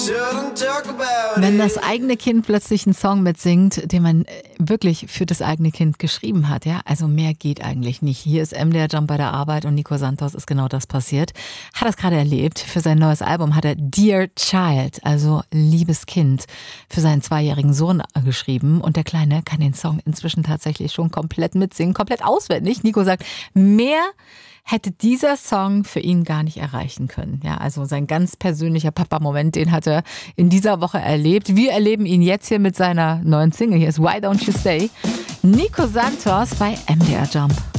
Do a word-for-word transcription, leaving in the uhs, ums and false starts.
Wenn das eigene Kind plötzlich einen Song mitsingt, den man wirklich für das eigene Kind geschrieben hat, ja, also mehr geht eigentlich nicht. Hier ist M D R Jump bei der Arbeit und Nico Santos ist genau das passiert. Hat das gerade erlebt. Für sein neues Album hat er Dear Child, also liebes Kind, für seinen zweijährigen Sohn geschrieben und der Kleine kann den Song inzwischen tatsächlich schon komplett mitsingen, komplett auswendig. Nico sagt, mehr hätte dieser Song für ihn gar nicht erreichen können. Ja, also sein ganz persönlicher Papa-Moment, den hat er in dieser Woche erlebt. Wir erleben ihn jetzt hier mit seiner neuen Single. Hier ist Why Don't You Stay? Nico Santos bei M D R Jump.